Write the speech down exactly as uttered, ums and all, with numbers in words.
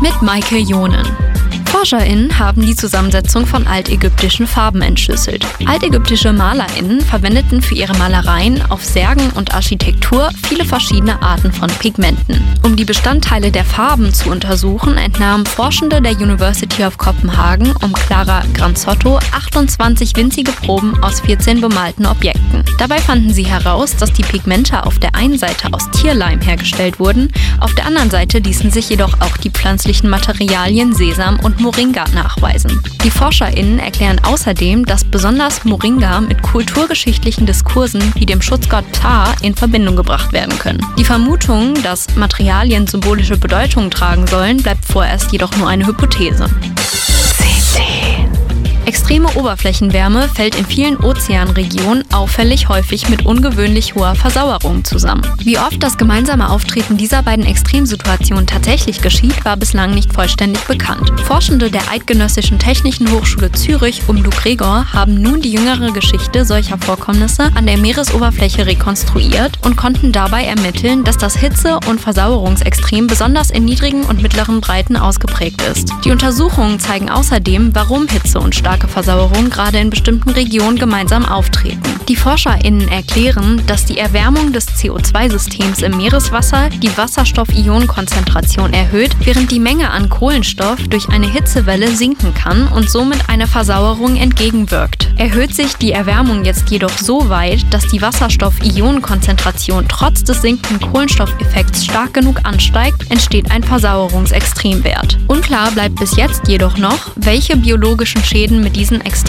mit Maike Jonen. ForscherInnen haben die Zusammensetzung von altägyptischen Farben entschlüsselt. Altägyptische MalerInnen verwendeten für ihre Malereien auf Särgen und Architektur viele verschiedene Arten von Pigmenten. Um die Bestandteile der Farben zu untersuchen, entnahmen Forschende der University of Copenhagen um Clara Granzotto achtundzwanzig winzige Proben aus vierzehn bemalten Objekten. Dabei fanden sie heraus, dass die Pigmente auf der einen Seite aus Tierleim hergestellt wurden, auf der anderen Seite ließen sich jedoch auch die pflanzlichen Materialien Sesam und Moringa nachweisen. Die ForscherInnen erklären außerdem, dass besonders Moringa mit kulturgeschichtlichen Diskursen wie dem Schutzgott Ptah in Verbindung gebracht werden können. Die Vermutung, dass Materialien symbolische Bedeutung tragen sollen, bleibt vorerst jedoch nur eine Hypothese. Extreme Oberflächenwärme fällt in vielen Ozeanregionen auffällig häufig mit ungewöhnlich hoher Versauerung zusammen. Wie oft das gemeinsame Auftreten dieser beiden Extremsituationen tatsächlich geschieht, war bislang nicht vollständig bekannt. Forschende der Eidgenössischen Technischen Hochschule Zürich um Lou Gregor haben nun die jüngere Geschichte solcher Vorkommnisse an der Meeresoberfläche rekonstruiert und konnten dabei ermitteln, dass das Hitze- und Versauerungsextrem besonders in niedrigen und mittleren Breiten ausgeprägt ist. Die Untersuchungen zeigen außerdem, warum Hitze und starke Versauerung gerade in bestimmten Regionen gemeinsam auftreten. Die ForscherInnen erklären, dass die Erwärmung des C O zwei Systems im Meereswasser die Wasserstoff-Ionen-Konzentration erhöht, während die Menge an Kohlenstoff durch eine Hitzewelle sinken kann und somit einer Versauerung entgegenwirkt. Erhöht sich die Erwärmung jetzt jedoch so weit, dass die Wasserstoff-Ionen-Konzentration trotz des sinkenden Kohlenstoffeffekts stark genug ansteigt, entsteht ein Versauerungsextremwert. Unklar bleibt bis jetzt jedoch noch, welche biologischen Schäden mit diesen Extrem